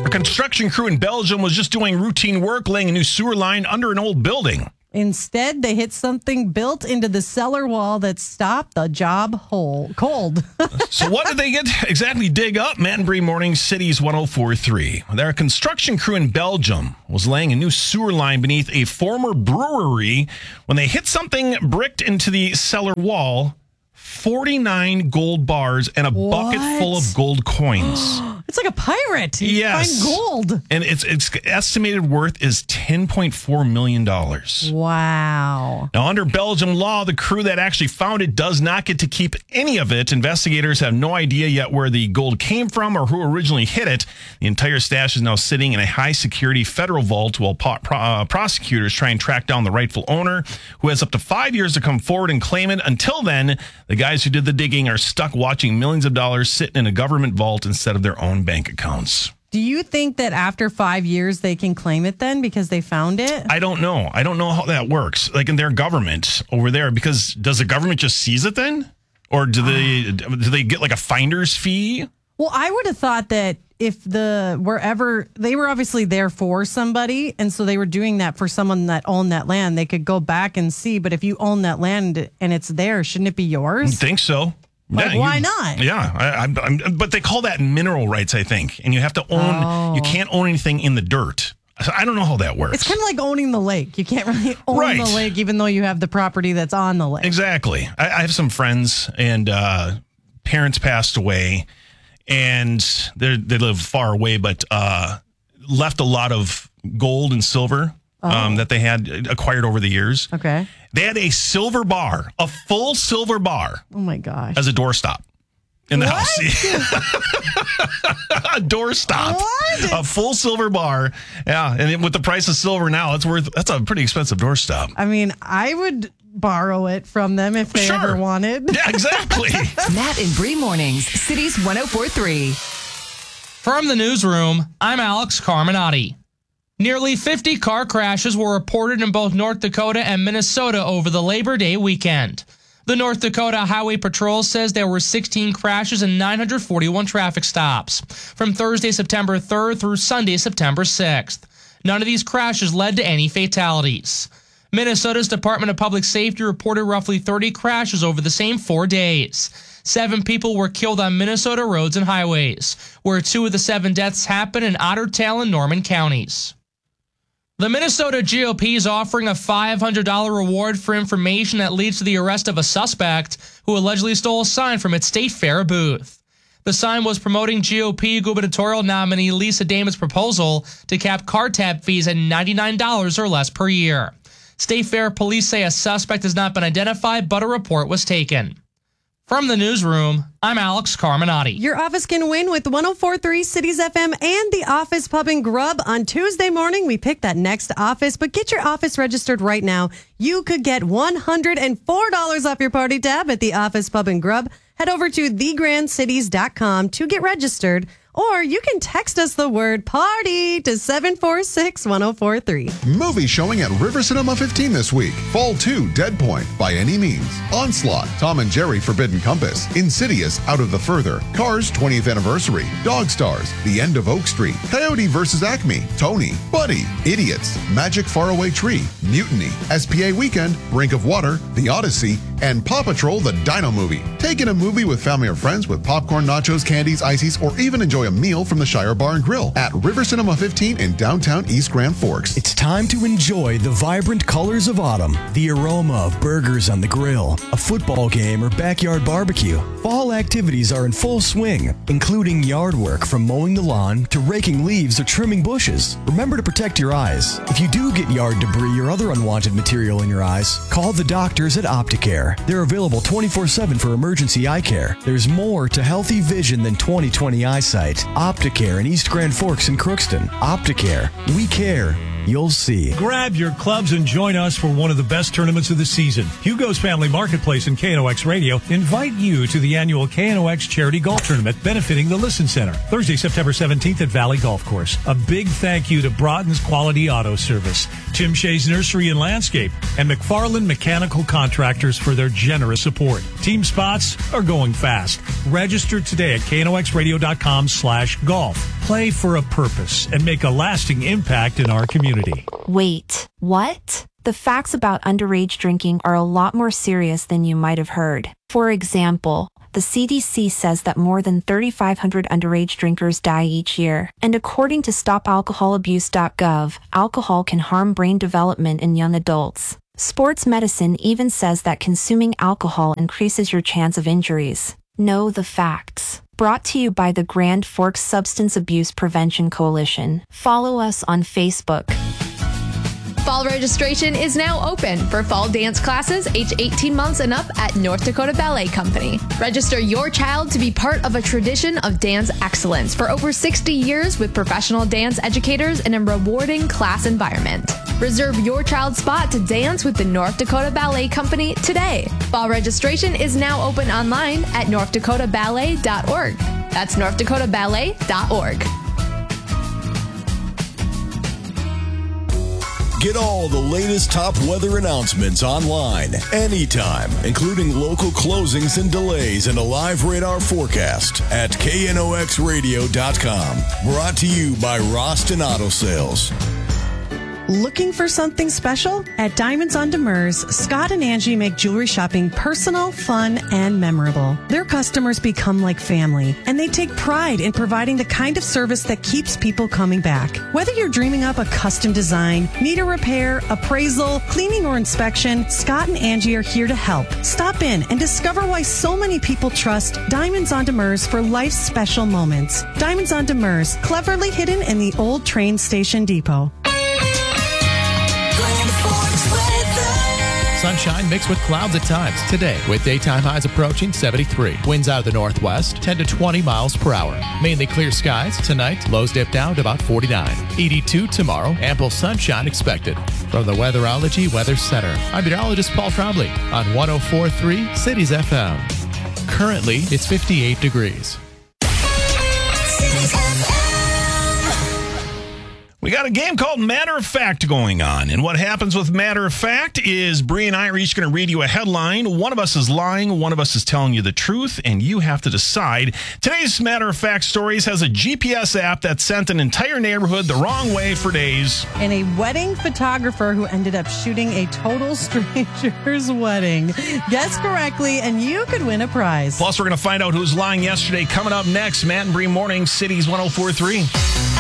A construction crew in Belgium was just doing routine work, laying a new sewer line under an old building. Instead, they hit something built into the cellar wall that stopped the job cold. So what did they exactly dig up? Matt and Bree Morning, Cities 104.3. Their construction crew in Belgium was laying a new sewer line beneath a former brewery when they hit something bricked into the cellar wall. 49 gold bars and a bucket full of gold coins. It's like a pirate. You find gold. And its estimated worth is $10.4 million. Wow. Now, under Belgium law, the crew that actually found it does not get to keep any of it. Investigators have no idea yet where the gold came from or who originally hit it. The entire stash is now sitting in a high-security federal vault while prosecutors try and track down the rightful owner, who has up to 5 years to come forward and claim it. Until then, the guys who did the digging are stuck watching millions of dollars sitting in a government vault instead of their own bank accounts. Do you think that after 5 years they can claim it then because they found it? I don't know. I don't know how that works. Like in their government over there, because does the government just seize it then? Or do they get like a finder's fee? Well, I would have thought that if wherever they were obviously there for somebody, and so they were doing that for someone that owned that land, they could go back and see. But if you own that land and it's there, shouldn't it be yours? I think so. Like, why not? Yeah, but they call that mineral rights, I think, and you have to own. You can't own anything in the dirt. So I don't know how that works. It's kind of like owning the lake. You can't really own the lake, even though you have the property that's on the lake. Exactly. I have some friends, and parents passed away, and they live far away, but left a lot of gold and silver that they had acquired over the years. Okay. They had a silver bar, a full silver bar. Oh, my gosh. As a doorstop in the house. A doorstop. What? A full silver bar. Yeah. And with the price of silver now, that's a pretty expensive doorstop. I mean, I would borrow it from them if they ever wanted. Yeah, exactly. Matt and Bree Mornings, Cities 104.3. From the newsroom, I'm Alex Carminati. Nearly 50 car crashes were reported in both North Dakota and Minnesota over the Labor Day weekend. The North Dakota Highway Patrol says there were 16 crashes and 941 traffic stops from Thursday, September 3rd through Sunday, September 6th. None of these crashes led to any fatalities. Minnesota's Department of Public Safety reported roughly 30 crashes over the same 4 days. 7 people were killed on Minnesota roads and highways, where 2 of the 7 deaths happened in Ottertail and Norman counties. The Minnesota GOP is offering a $500 reward for information that leads to the arrest of a suspect who allegedly stole a sign from its State Fair booth. The sign was promoting GOP gubernatorial nominee Lisa Damon's proposal to cap car tab fees at $99 or less per year. State Fair police say a suspect has not been identified, but a report was taken. From the newsroom, I'm Alex Carminati. Your office can win with 104.3 Cities FM and the Office Pub and Grub. On Tuesday morning, we pick that next office, but get your office registered right now. You could get $104 off your party tab at the Office Pub and Grub. Head over to thegrandcities.com to get registered, or you can text us the word party to 746-1043. Movie showing at River Cinema 15 this week. Fall 2, Dead Point, By Any Means. Onslaught, Tom and Jerry, Forbidden Compass. Insidious, Out of the Further. Cars, 20th Anniversary. Dog Stars, The End of Oak Street. Coyote vs. Acme. Tony. Buddy. Idiots. Magic Faraway Tree. Mutiny. SPA Weekend. Brink of Water. The Odyssey. And Paw Patrol, the Dino Movie. Take in a movie with family or friends with popcorn, nachos, candies, ices, or even enjoy a meal from the Shire Bar and Grill at River Cinema 15 in downtown East Grand Forks. It's time to enjoy the vibrant colors of autumn, the aroma of burgers on the grill, a football game, or backyard barbecue. Fall activities are in full swing, including yard work from mowing the lawn to raking leaves or trimming bushes. Remember to protect your eyes. If you do get yard debris or other unwanted material in your eyes, call the doctors at Opticare. They're available 24/7 for emergency eye care. There's more to healthy vision than 20/20 eyesight. Opticare in East Grand Forks and Crookston. Opticare. We care. You'll see. Grab your clubs and join us for one of the best tournaments of the season. Hugo's Family Marketplace and KNOX Radio invite you to the annual KNOX Charity Golf Tournament benefiting the Listen Center. Thursday, September 17th at Valley Golf Course. A big thank you to Broughton's Quality Auto Service, Tim Shea's Nursery and Landscape, and McFarland Mechanical Contractors for their generous support. Team spots are going fast. Register today at knoxradio.com/golf. play for a purpose and make a lasting impact in our community. Wait, what? The facts about underage drinking are a lot more serious than you might have heard. For example, the CDC says that more than 3,500 underage drinkers die each year. And according to StopAlcoholAbuse.gov, alcohol can harm brain development in young adults. Sports medicine even says that consuming alcohol increases your chance of injuries. Know the facts. Brought to you by the Grand Forks Substance Abuse Prevention Coalition. Follow us on Facebook. Fall registration is now open for fall dance classes age 18 months and up at North Dakota Ballet Company. Register your child to be part of a tradition of dance excellence for over 60 years with professional dance educators in a rewarding class environment. Reserve your child's spot to dance with the North Dakota Ballet Company today. Fall registration is now open online at northdakotaballet.org. That's northdakotaballet.org. Get all the latest top weather announcements online, anytime, including local closings and delays and a live radar forecast at knoxradio.com. Brought to you by Roston Auto Sales. Looking for something special? At Diamonds on Demers, Scott and Angie make jewelry shopping personal, fun, and memorable. Their customers become like family, and they take pride in providing the kind of service that keeps people coming back. Whether you're dreaming up a custom design, need a repair, appraisal, cleaning, or inspection, Scott and Angie are here to help. Stop in and discover why so many people trust Diamonds on Demers for life's special moments. Diamonds on Demers, cleverly hidden in the old train station depot. Sunshine mixed with clouds at times today, with daytime highs approaching 73. Winds out of the northwest, 10 to 20 miles per hour. Mainly clear skies tonight. Lows dip down to about 49. 82 tomorrow. Ample sunshine expected. From the Weatherology Weather Center, I'm meteorologist Paul Trombley on 104.3 Cities FM. Currently, it's 58 degrees. We got a game called Matter of Fact going on. And what happens with Matter of Fact is Bree and I are each going to read you a headline. One of us is lying. One of us is telling you the truth. And you have to decide. Today's Matter of Fact stories has a GPS app that sent an entire neighborhood the wrong way for days. And a wedding photographer who ended up shooting a total stranger's wedding. Guess correctly, and you could win a prize. Plus, we're going to find out who's lying yesterday. Coming up next, Matt and Bree Morning, Cities 104.3.